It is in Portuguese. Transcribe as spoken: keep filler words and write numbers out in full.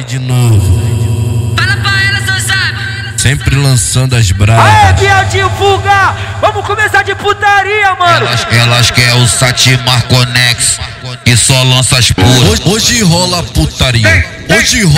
de novo. Fala pra ela, seu sabe. Sempre lançando as bravas. Aê, Bieltinho Fuga! Vamos começar de putaria, mano! Elas, elas querem o Satimar Conex, que só lança as puras. Hoje, hoje rola putaria. Hoje rola